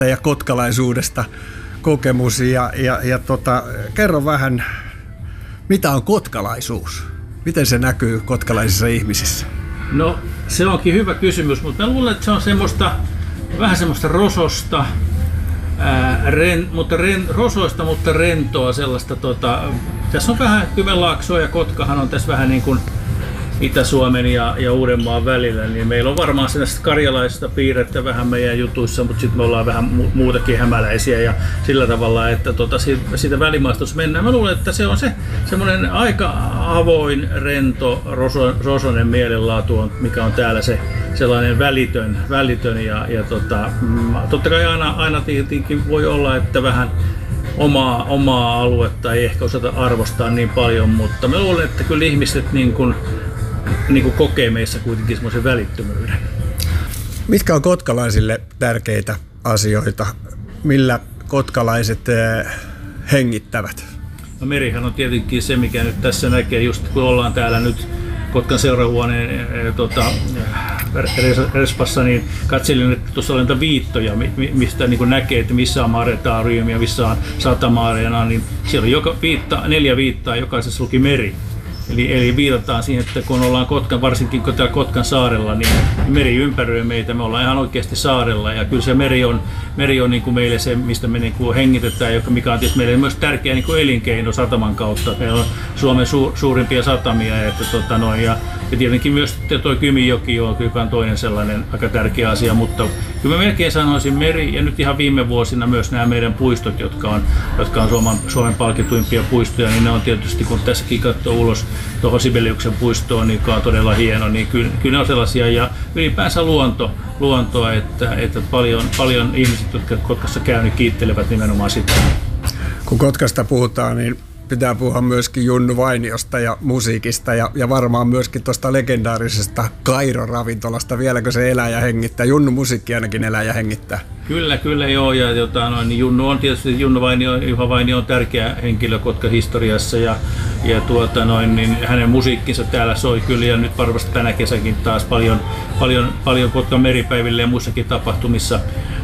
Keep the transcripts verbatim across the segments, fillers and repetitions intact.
ja kotkalaisuudesta kokemus ja, ja, ja tota, kerro vähän, mitä on kotkalaisuus? Miten se näkyy kotkalaisissa ihmisissä? No se onkin hyvä kysymys, mutta mä luulen, että se on semmoista, vähän semmoista rososta, ää, ren, mutta ren, rosoista, mutta rentoa sellaista. Tota, tässä on vähän Kymenlaaksoa ja Kotkahan on tässä vähän niin kuin Itä-Suomen ja, ja Uudenmaan välillä, niin meillä on varmaan sellaista karjalaisista piirrettä vähän meidän jutuissa, mutta sitten me ollaan vähän mu- muutakin hämäläisiä ja sillä tavalla, että tota, siitä, siitä välimaastossa mennään. Mä luulen, että se on se semmoinen aika avoin, rento, roso, rosonen mielenlaatu, on, mikä on täällä se sellainen välitön, välitön ja, ja tota, totta kai aina, aina tietenkin voi olla, että vähän omaa, omaa aluetta ei ehkä osata arvostaa niin paljon, mutta mä luulen, että kyllä ihmiset niin kuin niin kuin kokee meissä kuitenkin semmoisen välittömyyden. Mitkä on kotkalaisille tärkeitä asioita? Millä kotkalaiset hengittävät? No, merihän on tietenkin se, mikä nyt tässä näkee, just kun ollaan täällä nyt Kotkan seurahuoneen tota, respassa, niin katselin, että tuossa on viittoja, mistä niin näkee, että missä on maretaarium ja missä on satama-areena, niin siellä on joka viitta, neljä viittaa, jokaisessa luki meri. Eli, eli viitataan siihen, että kun ollaan Kotkan, varsinkin kun täällä Kotkan saarella, niin meri ympäröi meitä, me ollaan ihan oikeasti saarella ja kyllä se meri on, meri on niin kuin meille se, mistä me niin kuin hengitetään, joka, mikä on tietysti meille myös tärkeä niin kuin elinkeino sataman kautta. Meillä on Suomen su, suurimpia satamia että, tota, noin, ja, ja tietenkin myös tuo Kymijoki on, joka on toinen sellainen aika tärkeä asia, mutta kyllä mä melkein sanoisin meri ja nyt ihan viime vuosina myös nämä meidän puistot, jotka on, jotka on Suomen, Suomen palkituimpia puistoja, niin ne on tietysti, kun tässäkin katsoo ulos tuohon Sibeliuksen puistoon, niin joka on todella hieno, niin kyllä, kyllä ne on sellaisia ja ylipäänsä luonto, luontoa, että, että paljon, paljon ihmiset, jotka Kotkassa käy, niin kiittelevät nimenomaan sitä. Kun Kotkasta puhutaan, niin pitää puhua myöskin Junnu Vainiosta ja musiikista ja, ja varmaan myöskin tuosta legendaarisesta Kairo-ravintolasta. Vieläkö se elää ja hengittää? Junnu musiikki ainakin elää ja hengittää. Kyllä, kyllä joo. Ja jota, no, niin Junnu on tietysti, Junnu Vainio, Juha Vainio on tärkeä henkilö Kotkan historiassa ja, ja tuota, noin, niin hänen musiikkinsa täällä soi kyllä ja nyt varmasti tänä kesäkin taas paljon, paljon, paljon Kotkan meripäiville ja muissakin tapahtumissa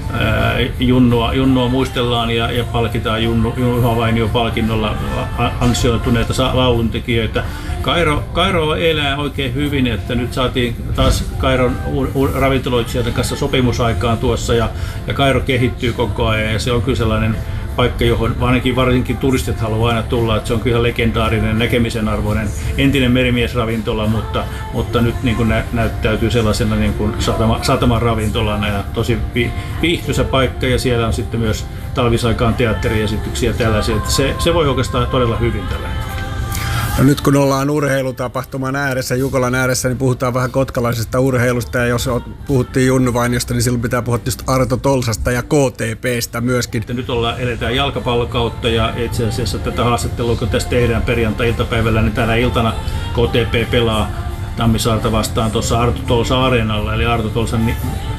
ää, Junnua, Junnua muistellaan ja, ja palkitaan Junnu, Juha Vainio palkinnolla ansioituneita lauluntekijöitä. Kairo, Kairo elää oikein hyvin, että nyt saatiin taas Kairon ravintoloitsijoiden kanssa sopimusaikaan tuossa ja, ja Kairo kehittyy koko ajan ja se on kyllä sellainen paikka, johon ainakin varsinkin turistit haluaa aina tulla, että se on kyllä legendaarinen, näkemisen arvoinen entinen merimiesravintola, mutta, mutta nyt niin kuin nä, näyttäytyy sellaisena niin kuin satama, sataman ravintolana ja tosi viihtyisä paikka ja siellä on sitten myös talvisaikaan teatteriesityksiä ja tällaisia, että se, se voi oikeastaan todella hyvin tällä hetkellä. No nyt kun ollaan urheilutapahtuman ääressä, Jukolan ääressä, niin puhutaan vähän kotkalaisesta urheilusta ja jos puhuttiin Junnu Vainiosta, niin silloin pitää puhua just Arto Tolsasta ja K T P:stä myöskin. Nyt ollaan, eletään jalkapallokautta ja itse asiassa tätä haastattelua, kun tässä tehdään perjantai-iltapäivällä, niin tänä iltana K T P pelaa Tammisaarta vastaan tuossa Arto Tolsa areenalla, eli Arto Tolsan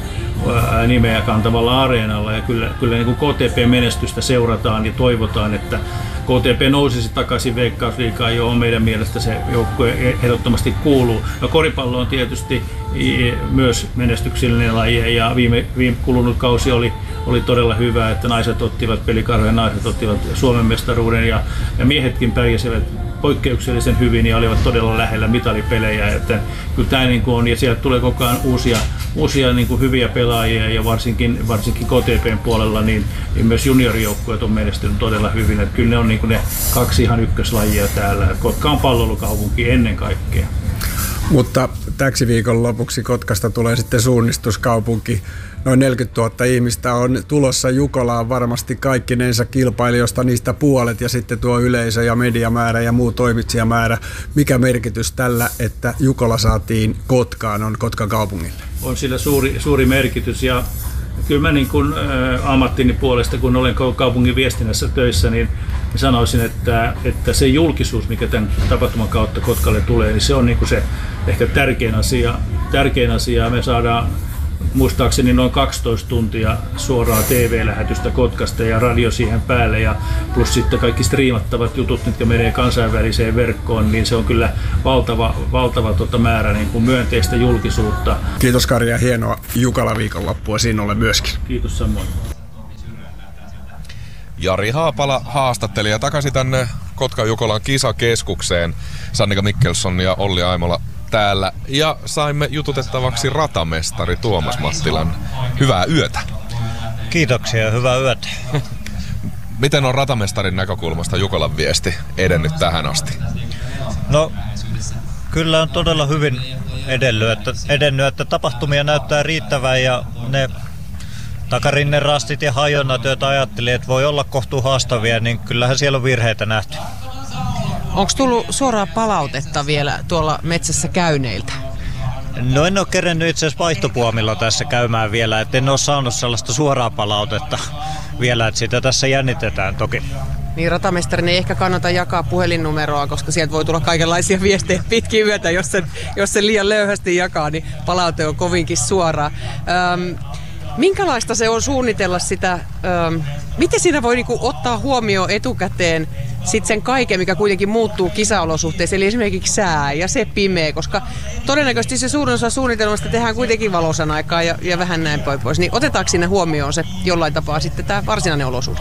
nimeä kantavalla areenalla ja kyllä, kyllä niin kuin K T P-menestystä seurataan ja toivotaan, että K T P nousisi takaisin Veikkausliigaan, johon meidän mielestä se joukkue ehdottomasti kuuluu. No, koripallo on tietysti myös menestyksellinen laji ja viime, viime kulunut kausi oli, oli todella hyvä, että naiset ottivat pelikarhoja, naiset ottivat Suomen mestaruuden ja, ja miehetkin pärjäsivät poikkeuksellisen hyvin ja olivat todella lähellä mitalipelejä. Että kyllä tämä niin kuin on ja sieltä tulee koko ajan uusia, uusia niin kuin hyviä pelaajia ja varsinkin, varsinkin K T P:n puolella niin, niin myös juniorijoukkueet on menestynyt todella hyvin. Että kyllä ne on niin kuin ne kaksi ihan ykköslajia täällä. Kotka on palvelukaupunki ennen kaikkea. Mutta täksi viikon lopuksi Kotkasta tulee sitten suunnistuskaupunki. Noin neljäkymmentätuhatta ihmistä on tulossa Jukolaan varmasti kaikkinensa kilpailijoista, niistä puolet ja sitten tuo yleisö ja mediamäärä ja muu toimitsijamäärä. Mikä merkitys tällä, että Jukola saatiin Kotkaan on Kotkan kaupungille? On sillä suuri, suuri merkitys ja kyllä mä niin kuin, ä, ammattini puolesta, kun olen kaupungin viestinnässä töissä, niin sanoisin, että, että se julkisuus, mikä tämän tapahtuman kautta Kotkalle tulee, niin se on niin kuin se ehkä tärkein asia. Tärkein asia. Me saadaan muistaakseni noin kaksitoista tuntia suoraa T V-lähetystä Kotkasta ja radio siihen päälle ja plus sitten kaikki striimattavat jutut, mitkä menee kansainväliseen verkkoon, niin se on kyllä valtava, valtava tota määrä niin kuin myönteistä julkisuutta. Kiitos Kari ja hienoa Jukala viikonloppua sinulle myöskin. Kiitos samoin. Jari Haapala haastatteli ja takaisin tänne Kotka-Jukolan kisakeskukseen. Sannika Mikkelson ja Olli Aimola täällä. Ja saimme jututettavaksi ratamestari Tuomas Mattilan. Hyvää yötä. Kiitoksia, hyvää yötä. Miten on ratamestarin näkökulmasta Jukolan viesti edennyt tähän asti? No, kyllä on todella hyvin edennyt, että, edennyt, että tapahtumia näyttää riittävän ja ne takarinnenrastit ja hajonnat, joita ajattelin, että voi olla kohtuu haastavia, niin kyllähän siellä on virheitä nähty. Onko tullut suoraa palautetta vielä tuolla metsässä käyneiltä? No en ole kerennyt itse asiassa vaihtopuomilla tässä käymään vielä, että en ole saanut sellaista suoraa palautetta vielä, että sitä tässä jännitetään toki. Niin ratamestarin ei ehkä kannata jakaa puhelinnumeroa, koska sieltä voi tulla kaikenlaisia viestejä pitkin yötä, jos sen, jos sen liian löyhästi jakaa, niin palaute on kovinkin suoraa. Öm, minkälaista se on suunnitella sitä, öm, miten siinä voi niinku ottaa huomioon etukäteen sit sen kaiken, mikä kuitenkin muuttuu kisaolosuhteissa, eli esimerkiksi sää ja se pimeä, koska todennäköisesti se suurin osa suunnitelmasta tehdään kuitenkin valoisan aikaa ja, ja vähän näin pois, niin otetaanko sinne huomioon se jollain tapaa sitten tämä varsinainen olosuhde?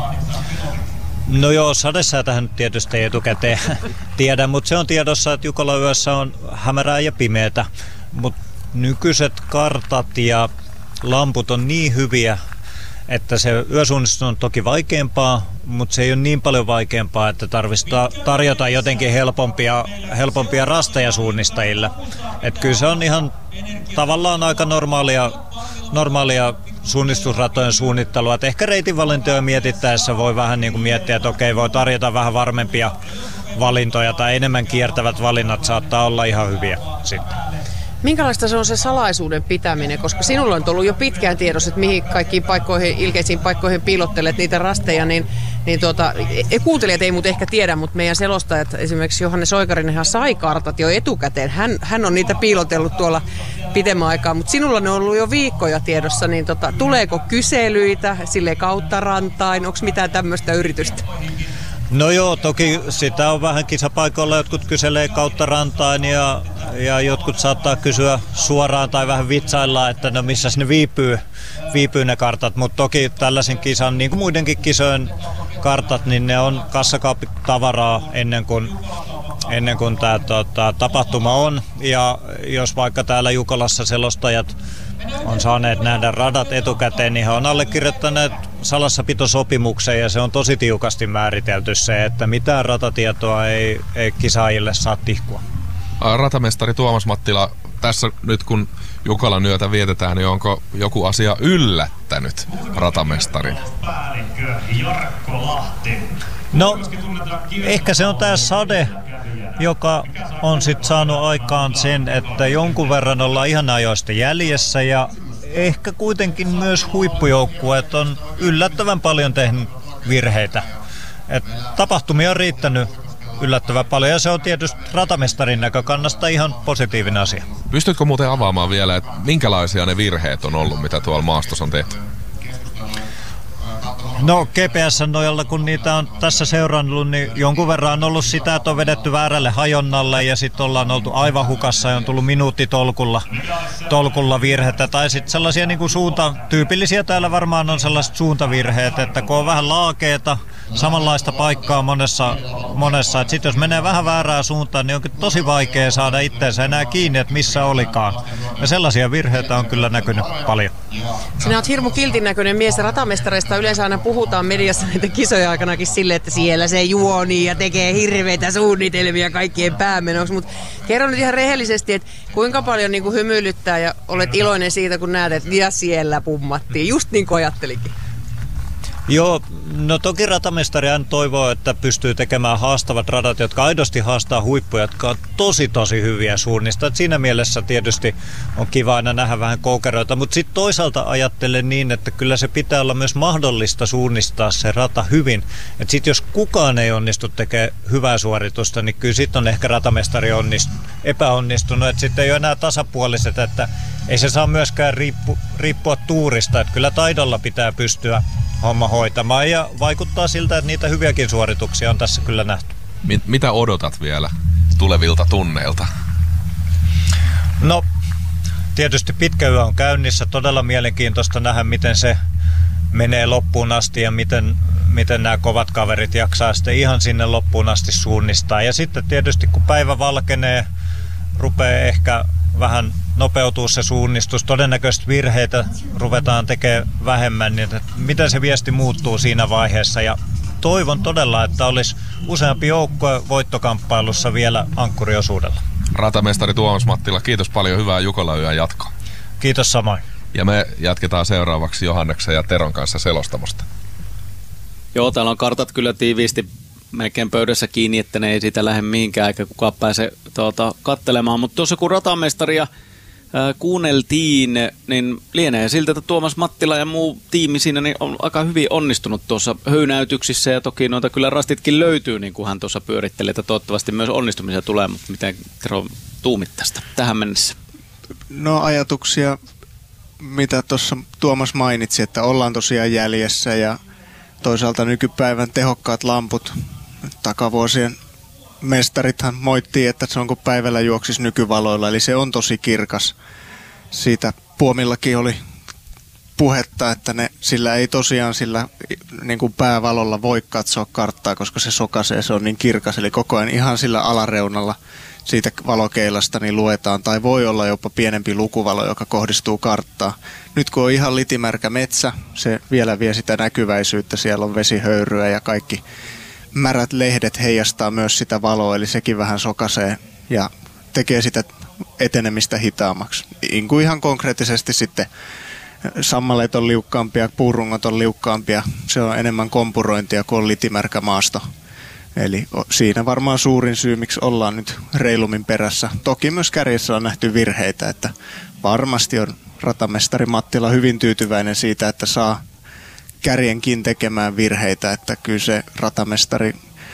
No joo, sadesäätähän nyt tietysti ei etukäteen tiedä, mutta se on tiedossa, että Jukolan yössä on hämärää ja pimeätä, mutta nykyiset kartat ja lamput on niin hyviä, että se yösuunnistus on toki vaikeampaa, mutta se ei ole niin paljon vaikeampaa, että tarvitsisi tarjota jotenkin helpompia, helpompia rasteja suunnistajille. Että kyllä se on ihan tavallaan aika normaalia, normaalia suunnistusratojen suunnittelua. Et ehkä reitinvalintoja mietittäessä voi vähän niin kuin miettiä, että okei, voi tarjota vähän varmempia valintoja tai enemmän kiertävät valinnat saattaa olla ihan hyviä sitten. Minkälaista se on se salaisuuden pitäminen, koska sinulla on ollut jo pitkään tiedossa, että mihin kaikkiin paikkoihin, ilkeisiin paikkoihin piilottelet niitä rasteja, niin, niin tuota, kuuntelijat ei muuten ehkä tiedä, mutta meidän selostajat, esimerkiksi Johannes Oikarinenhan sai kartat jo etukäteen. Hän, hän on niitä piilotellut tuolla pitemmän aikaa, mutta sinulla ne on ollut jo viikkoja tiedossa, niin tota, tuleeko kyselyitä sille kautta rantain, onko mitään tämmöistä yritystä? No joo, toki sitä on vähän kisapaikoilla, jotkut kyselee kautta rantain ja, ja jotkut saattaa kysyä suoraan tai vähän vitsailla, että no missäs ne viipyy, viipyy ne kartat, mutta toki tällaisen kisan, niin kuin muidenkin kisojen kartat, niin ne on kassakaappitavaraa ennen kuin, ennen kuin tämä tota, tapahtuma on. Ja jos vaikka täällä Jukolassa selostajat on saaneet nähdä radat etukäteen, niin he on allekirjoittaneet salassapitosopimuksen ja se on tosi tiukasti määritelty se, että mitään ratatietoa ei, ei kisaajille saa tihkua. Ratamestari Tuomas Mattila, tässä nyt kun Jukolan yötä vietetään, niin onko joku asia yllättänyt ratamestarin? No, ehkä se on tämä sade, joka on sitten saanut aikaan sen, että jonkun verran ollaan ihan ajoista jäljessä ja ehkä kuitenkin myös huippujoukkueet on yllättävän paljon tehnyt virheitä. Et tapahtumia on riittänyt yllättävän paljon ja se on tietysti ratamestarin näkökannasta ihan positiivinen asia. Pystytkö muuten avaamaan vielä, että minkälaisia ne virheet on ollut, mitä tuolla maastossa on tehty? No G P S:n nojalla, kun niitä on tässä seurannut, niin jonkun verran on ollut sitä, että on vedetty väärälle hajonnalle ja sitten ollaan oltu aivan hukassa ja on tullut minuuttitolkulla tolkulla virhettä. Tai sitten sellaisia niin kuin suunta, tyypillisiä täällä varmaan on sellaiset suuntavirheet, että kun on vähän laakeeta, samanlaista paikkaa monessa, monessa että sitten jos menee vähän väärään suuntaan, niin onkin tosi vaikea saada itseensä enää kiinni, että missä olikaan. Ja sellaisia virheitä on kyllä näkynyt paljon. Sinä olet hirmu kiltin näköinen mies ratamestareista. Yleensä aina puhutaan mediassa näiden kisojen aikanakin silleen, että siellä se juoni ja tekee hirveitä suunnitelmia kaikkien päämenoksi. Mutta kerro nyt ihan rehellisesti, että kuinka paljon niin kuin hymyilyttää ja olet iloinen siitä, kun näet, että ja siellä pummattiin. Just niin kuin ajattelinkin. Joo, no toki ratamestari aina toivoo, että pystyy tekemään haastavat radat, jotka aidosti haastaa huippuja, jotka on tosi tosi hyviä suunnistaa. Siinä mielessä tietysti on kiva aina nähdä vähän koukeroita, mutta sitten toisaalta ajattelen niin, että kyllä se pitää olla myös mahdollista suunnistaa se rata hyvin. Että sitten jos kukaan ei onnistu tekemään hyvää suoritusta, niin kyllä sitten on ehkä ratamestari onnist, epäonnistunut. Että sitten ei ole enää tasapuoliset, että ei se saa myöskään riippu, riippua tuurista, että kyllä taidolla pitää pystyä homma hoitamaan ja vaikuttaa siltä, että niitä hyviäkin suorituksia on tässä kyllä nähty. Mitä odotat vielä tulevilta tunneilta? No, tietysti pitkä yö on käynnissä. Todella mielenkiintoista nähdä, miten se menee loppuun asti ja miten, miten nämä kovat kaverit jaksaa sitten ihan sinne loppuun asti suunnistaa. Ja sitten tietysti kun päivä valkenee, rupeaa ehkä vähän nopeutuu se suunnistus, todennäköisesti virheitä ruvetaan tekemään vähemmän, niin että miten se viesti muuttuu siinä vaiheessa. Ja toivon todella, että olisi useampi joukkue voittokamppailussa vielä ankkuriosuudella. Ratamestari Tuomas Mattila, kiitos paljon, hyvää Jukola-yön jatkoa. Kiitos samoin. Ja me jatketaan seuraavaksi Johanneksen ja Teron kanssa selostamosta. Joo, täällä on kartat kyllä tiiviisti melkein pöydässä kiinni, että ne ei siitä lähde mihinkään eikä kukaan pääse tuota, kattelemaan. Mutta tuossa kun ratamestaria ää, kuunneltiin, niin lienee siltä, että Tuomas Mattila ja muu tiimi siinä niin on aika hyvin onnistunut tuossa höynäytyksissä. Ja toki noita kyllä rastitkin löytyy, niin kuin hän tuossa pyöritteli, että toivottavasti myös onnistumisia tulee. Mutta miten Tero tuumit tästä tähän mennessä? No ajatuksia, mitä tuossa Tuomas mainitsi, että ollaan tosiaan jäljessä ja toisaalta nykypäivän tehokkaat lamput. Takavuosien mestarithan moittii, että se on kuin päivällä juoksisi nykyvaloilla, eli se on tosi kirkas. Siitä Puomillakin oli puhetta, että ne, sillä ei tosiaan sillä niin kuin päävalolla voi katsoa karttaa, koska se sokaisee, se on niin kirkas, eli koko ajan ihan sillä alareunalla siitä valokeilasta niin luetaan, tai voi olla jopa pienempi lukuvalo, joka kohdistuu karttaan. Nyt kun on ihan litimärkä metsä, se vielä vie sitä näkyväisyyttä, siellä on vesihöyryä ja kaikki märät lehdet heijastaa myös sitä valoa, eli sekin vähän sokaisee ja tekee sitä etenemistä hitaammaksi. Niin kuin ihan konkreettisesti sitten sammaleet on liukkaampia, puurungot on liukkaampia, se on enemmän kompurointia kuin on litimärkä maasto. Eli siinä varmaan suurin syy, miksi ollaan nyt reilummin perässä. Toki myös kärjessä on nähty virheitä, että varmasti on ratamestari Mattila hyvin tyytyväinen siitä, että saa kärjenkin tekemään virheitä, että kyllä se ratamestari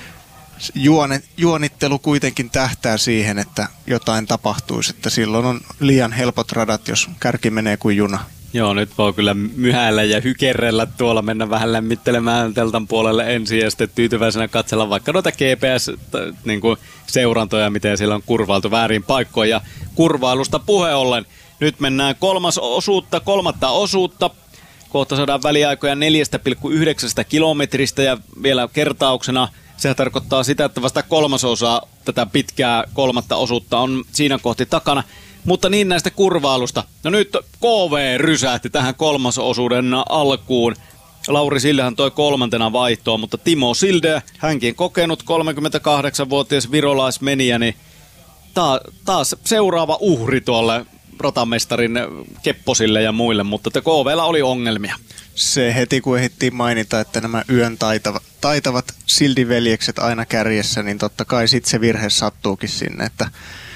juone, juonittelu kuitenkin tähtää siihen, että jotain tapahtuisi, että silloin on liian helpot radat, jos kärki menee kuin juna. Joo, nyt voi kyllä myhäillä ja hykerrellä tuolla, mennä vähän lämmittelemään teltan puolelle ensin ja sitten tyytyväisenä katsella vaikka noita G P S-seurantoja, miten siellä on kurvailtu väärin paikkoja. Ja kurvailusta puhe ollen, nyt mennään kolmas osuutta, kolmatta osuutta. Kohta saadaan väliaikoja neljä pilkku yhdeksän kilometristä ja vielä kertauksena sehän tarkoittaa sitä, että vasta kolmasosa tätä pitkää kolmatta osuutta on siinä kohti takana. Mutta niin näistä kurvailusta. No nyt K V rysähti tähän kolmasosuuden alkuun. Lauri Sildehän toi kolmantena vaihtoa, mutta Timo Silde, hänkin kokenut kolmekymmentäkahdeksanvuotias virolaismenijä, niin taas, taas seuraava uhri tuolle ratamestarin Kepposille ja muille, mutta K V:llä oli ongelmia. Se heti kun ehdittiin mainita, että nämä yön taitavat, taitavat Sildi-veljekset aina kärjessä, niin totta kai sitten se virhe sattuukin sinne, että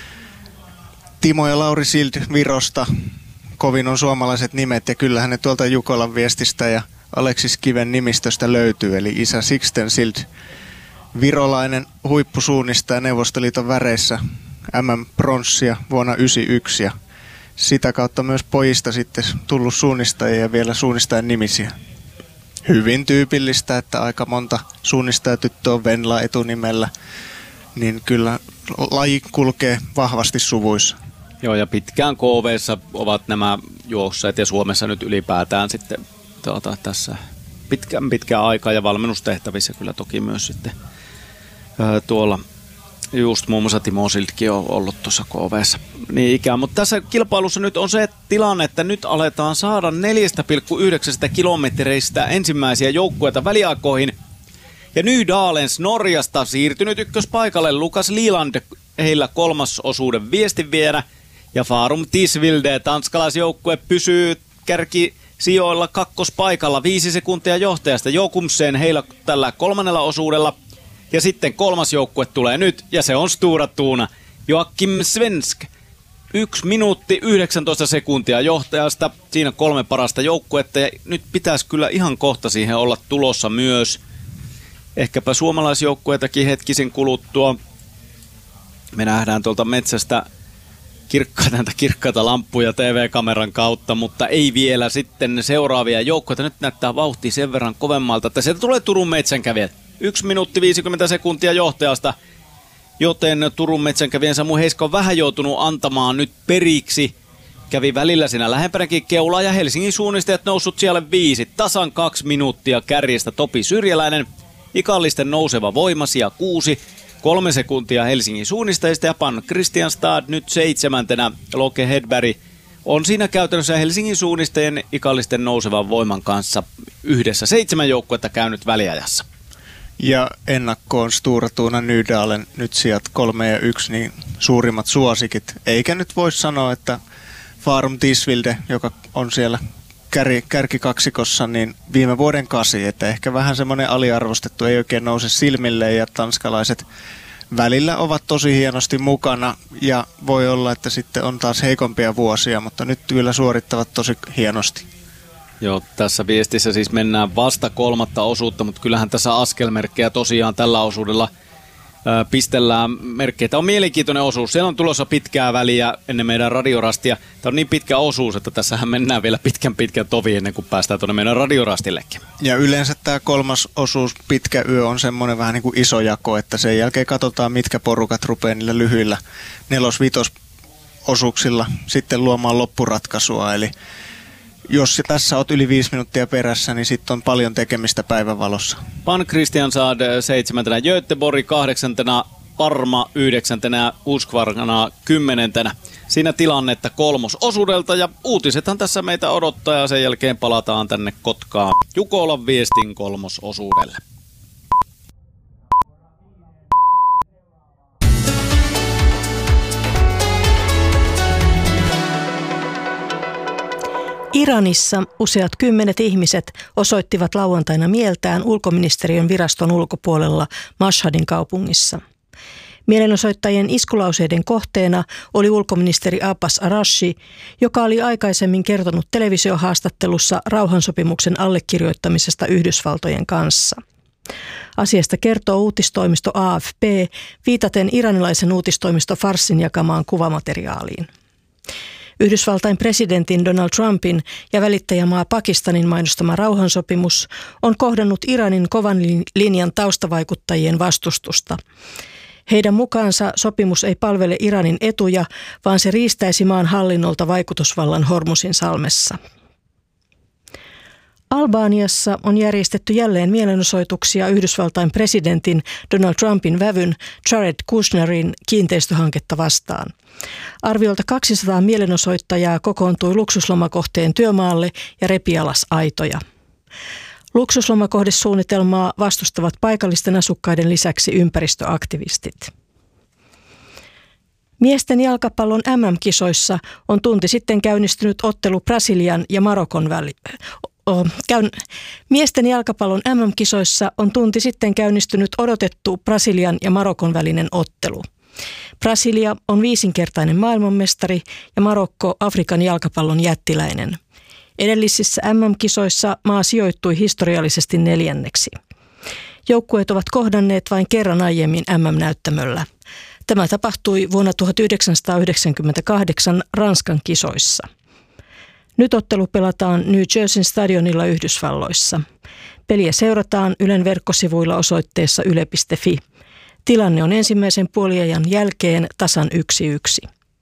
Timo ja Lauri Sild Virosta, kovin on suomalaiset nimet ja kyllähän ne tuolta Jukolan viestistä ja Aleksis Kiven nimistöstä löytyy, eli isä Sixten Sild, virolainen huippusuunnistaja Neuvostoliiton väreissä M M-pronssia vuonna yhdeksänkymmentäyksi ja sitä kautta myös pojista sitten tullut suunnistajia ja vielä suunnistajan nimisiä. Hyvin tyypillistä, että aika monta suunnistajatyttöä on Venla etunimellä, niin kyllä laji kulkee vahvasti suvuissa. Joo, ja pitkään K V:ssä ovat nämä juosseet ja Suomessa nyt ylipäätään sitten tuota, tässä pitkään pitkään aikaa ja valmennustehtävissä kyllä toki myös sitten ää, tuolla just muun muassa Timo Sildkin on ollut tuossa K V:ssä niin ikään. Mutta tässä kilpailussa nyt on se tilanne, että nyt aletaan saada neljä pilkku yhdeksän kilometreistä ensimmäisiä joukkueita väliaikoihin. Ja Nydalens Norjasta siirtynyt ykköspaikalle Lukas Liland, heillä kolmas osuuden viestinviejänä. Ja Farum Tisvilde, tanskalaisjoukkue, pysyy kärkisijoilla kakkospaikalla, viisi sekuntia johtajasta. Jokumsen heillä tällä kolmannella osuudella. Ja sitten kolmas joukkue tulee nyt, ja se on Stura Tuuna. Joakim Svensk, yksi minuutti yhdeksäntoista sekuntia johtajasta. Siinä kolme parasta joukkuetta, ja nyt pitäisi kyllä ihan kohta siihen olla tulossa myös. Ehkäpä suomalaisjoukkueitakin hetkisen kuluttua. Me nähdään tuolta metsästä kirkkaita, kirkkaita lamppuja T V-kameran kautta, mutta ei vielä sitten seuraavia joukkueita. Nyt näyttää vauhtia sen verran kovemmalta, että sieltä tulee Turun metsänkävijät. yksi minuutti viisikymmentä sekuntia johtajasta, joten Turun metsänkävijän Samu Heiska on vähän joutunut antamaan nyt periksi. kävi välillä siinä lähempänäkin keulaa ja Helsingin suunnistajat noussut siellä viisi. Tasan kaksi minuuttia kärjestä Topi Syrjäläinen. Ikallisten nouseva voima sija kuusi. Kolme sekuntia Helsingin suunnistajista ja Pan Kristianstad nyt seitsemäntenä. Loke Hedberg on siinä käytännössä Helsingin suunnistajien ikallisten nousevan voiman kanssa yhdessä seitsemän joukkuetta käynyt väliajassa. Ja ennakkoon Stora Tuna Nydalen nyt sijat kolme ja yksi, niin suurimmat suosikit. Eikä nyt voi sanoa, että Farum Tisvilde, joka on siellä kär, kärkikaksikossa, niin viime vuoden kasi, että ehkä vähän semmoinen aliarvostettu, ei oikein nouse silmille ja tanskalaiset välillä ovat tosi hienosti mukana ja voi olla, että sitten on taas heikompia vuosia, mutta nyt kyllä suorittavat tosi hienosti. Joo, tässä viestissä siis mennään vasta kolmatta osuutta, mutta kyllähän tässä askelmerkkejä tosiaan tällä osuudella ää, pistellään merkkejä. Tämä on mielenkiintoinen osuus. Siellä on tulossa pitkää väliä ennen meidän radiorastia. Tämä on niin pitkä osuus, että tässähän mennään vielä pitkän pitkän tovi ennen kuin päästään tuonne meidän radiorastillekin. Ja yleensä tämä kolmas osuus, pitkä yö, on semmoinen vähän niin kuin iso jako, että sen jälkeen katsotaan, mitkä porukat rupeaa niillä lyhyillä nelos-vitos osuuksilla sitten luomaan loppuratkaisua. Eli jos tässä olet yli viisi minuuttia perässä, niin sitten on paljon tekemistä päivänvalossa. Pan Kristianstad seitsemäntenä, Göteborg kahdeksantena, Parma yhdeksäntenä, Husqvarna kymmenentenä. Siinä tilannetta kolmososuudelta ja uutisethan tässä meitä odottaa ja sen jälkeen palataan tänne Kotkaan Jukolan viestin kolmososuudelle. Iranissa useat kymmenet ihmiset osoittivat lauantaina mieltään ulkoministeriön viraston ulkopuolella Mashhadin kaupungissa. Mielenosoittajien iskulauseiden kohteena oli ulkoministeri Abbas Arashi, joka oli aikaisemmin kertonut televisiohaastattelussa rauhansopimuksen allekirjoittamisesta Yhdysvaltojen kanssa. Asiasta kertoo uutistoimisto A F P viitaten iranilaisen uutistoimisto Farsin jakamaan kuvamateriaaliin. Yhdysvaltain presidentin Donald Trumpin ja välittäjämaa Pakistanin mainostama rauhansopimus on kohdannut Iranin kovan linjan taustavaikuttajien vastustusta. Heidän mukaansa sopimus ei palvele Iranin etuja, vaan se riistäisi maan hallinnolta vaikutusvallan Hormuzin salmessa. Albaniassa on järjestetty jälleen mielenosoituksia Yhdysvaltain presidentin Donald Trumpin vävyn Jared Kushnerin kiinteistöhanketta vastaan. Arviolta kaksisataa mielenosoittajaa kokoontui luksuslomakohteen työmaalle ja repi alas aitoja. Luksuslomakohdesuunnitelmaa vastustavat paikallisten asukkaiden lisäksi ympäristöaktivistit. Miesten jalkapallon M M-kisoissa on tunti sitten käynnistynyt ottelu Brasilian ja Marokon väli. Käyn... Miesten jalkapallon M M-kisoissa on tunti sitten käynnistynyt odotettu Brasilian ja Marokon välinen ottelu. Brasilia on viisinkertainen maailmanmestari ja Marokko Afrikan jalkapallon jättiläinen. Edellisissä M M-kisoissa maa sijoittui historiallisesti neljänneksi. Joukkueet ovat kohdanneet vain kerran aiemmin M M-näyttämöllä. Tämä tapahtui vuonna tuhatyhdeksänsataayhdeksänkymmentäkahdeksan Ranskan kisoissa. Nyt ottelu pelataan New Jerseyn stadionilla Yhdysvalloissa. Peliä seurataan Ylen verkkosivuilla osoitteessa yle piste fi. Tilanne on ensimmäisen puoliajan jälkeen tasan yksi yksi.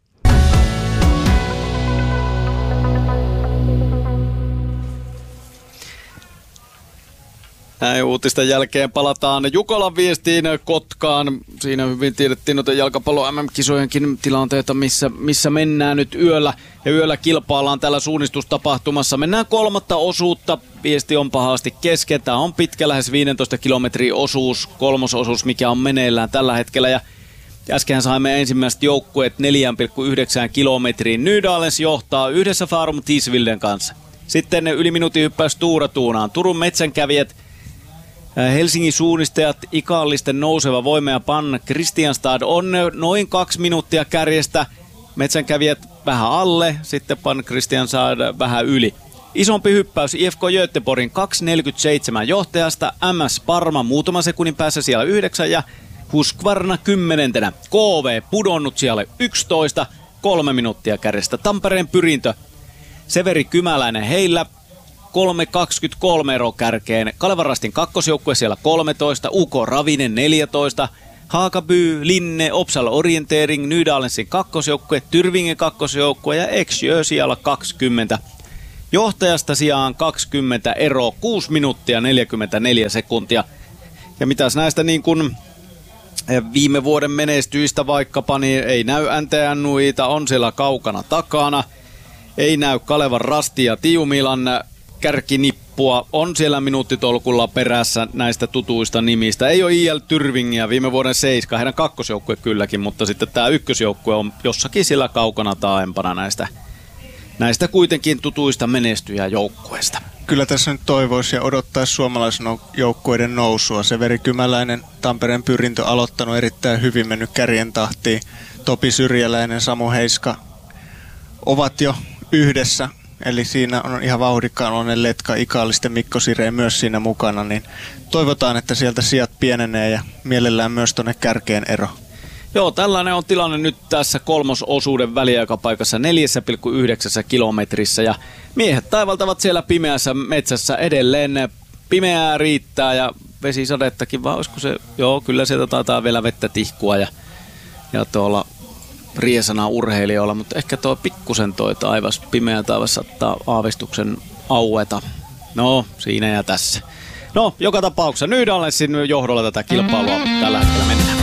Näin uutisten jälkeen palataan Jukolan viestiin Kotkaan. Siinä hyvin tiedettiin noita jalkapallo M M-kisojenkin tilanteita, missä, missä mennään nyt yöllä. Ja yöllä kilpaillaan tällä suunnistustapahtumassa. Mennään kolmatta osuutta. Viesti on pahasti kesken. Tämä on pitkä, lähes viisitoista kilometrin osuus, kolmososuus, mikä on meneillään tällä hetkellä. Ja äsken saimme ensimmäiset joukkueet neljä pilkku yhdeksän kilometriin. Nydalens johtaa yhdessä Farum Tisvilden kanssa. Sitten yli minuutin hyppäys Stora Tunaan. Turun metsänkävijät, Helsingin suunnistajat, ikallisten nouseva voima ja Pan Kristianstad on noin kaksi minuuttia kärjestä. Metsänkävijät vähän alle, sitten Pan Kristianstad vähän yli. Isompi hyppäys I F K Göteborgin kaksi neljäkymmentäseitsemän johtajasta, M S Parma muutaman sekunnin päässä siellä yhdeksän ja Husqvarna kymmenentenä. K V pudonnut siellä yksitoista, kolme minuuttia kärjestä. Tampereen Pyrintö, Severi Kymäläinen heillä kolme kaksikymmentäkolme ero kärkeen. Kalevan Rastin kakkosjoukkue siellä kolmetoista, U K Ravinen neljätoista, H Haakaby, Linne, Uppsala Orientering, Nydalensin kakkosjoukkue, Tyrvingen kakkosjoukkue ja Eksjö siellä kaksikymmentä. Johtajasta sijaan kaksikymmentä ero, kuusi minuuttia neljäkymmentäneljä sekuntia. Ja mitäs näistä niin kuin viime vuoden menestyistä vaikkapa, niin ei näy N T N Nuita, on siellä kaukana takana. Ei näy Kalevan Rasti ja Tiumilan kärkinippua, on siellä minuuttitolkulla perässä näistä tutuista nimistä. Ei ole I L Tyrvingiä, viime vuoden seiska, heidän kakkosjoukkue kylläkin, mutta sitten tämä ykkösjoukkue on jossakin siellä kaukana taaempana näistä, näistä kuitenkin tutuista menestyjäjoukkueista. Kyllä tässä nyt toivoisi ja odottaisi suomalaisjoukkueiden nousua. Severi Kymäläinen, Tampereen Pyrintö, aloittanut erittäin hyvin, mennyt kärjen tahtiin. Topi Syrjäläinen, Samu Heiska ovat jo yhdessä. Eli siinä on ihan vauhdikkaan Letka, Ikaalisten, Mikko Sireen myös siinä mukana. Niin toivotaan, että sieltä sijat pienenee ja mielellään myös tuonne kärkeen ero. Joo, tällainen on tilanne nyt tässä kolmososuuden väliaikapaikassa neljä pilkku yhdeksän kilometrissä ja miehet taivaltavat siellä pimeässä metsässä edelleen. Pimeää riittää ja vesisadettakin, vai olisiko se, joo kyllä sieltä taitaa vielä vettä tihkua ja, ja tuolla riesana urheilijoilla, mutta ehkä tuo pikkusen toi taivas, pimeä taivas saattaa aavistuksen aueta. No, siinä ja tässä. No, joka tapauksessa Nydalensin johdolla tätä kilpailua tällä hetkellä mennään.